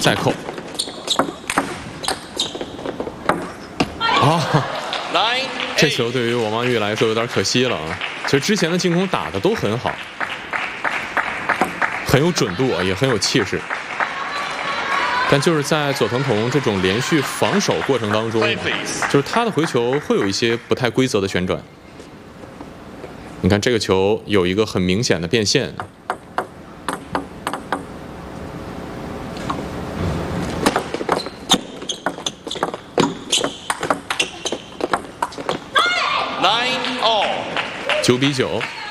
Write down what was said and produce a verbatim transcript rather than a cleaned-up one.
再扣。啊，这球对于王曼玉来说有点可惜了啊。其实之前的进攻打的都很好，很有准度啊，也很有气势。但就是在佐藤瞳这种连续防守过程当中，就是他的回球会有一些不太规则的旋转。你看这个球有一个很明显的变线。九比九。